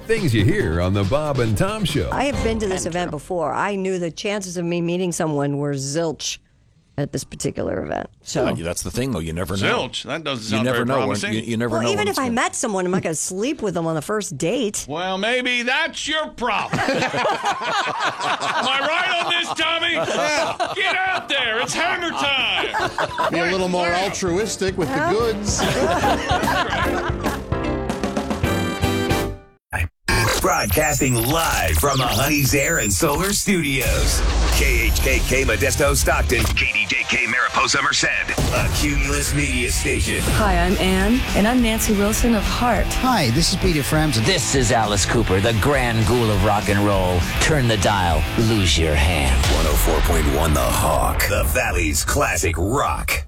Things you hear on the Bob and Tom Show. I have been to this event before. I knew the chances of me meeting someone were zilch at this particular event. So that's the thing, though. You never know. Zilch. That doesn't sound very promising. You never know. Well, even if I met someone, I'm not going to sleep with them on the first date. Well, maybe that's your problem. Am I right on this, Tommy? Yeah. Get out there. It's hammer time. Be a little more altruistic with the goods. Broadcasting live from the Honey's Air and Solar Studios. KHKK Modesto Stockton. KDJK Mariposa Merced. A Cumulus Media Station. Hi, I'm Ann. And I'm Nancy Wilson of Heart. Hi, this is Peter Frampton. This is Alice Cooper, the grand ghoul of rock and roll. Turn the dial, lose your hand. 104.1 The Hawk. The Valley's classic rock.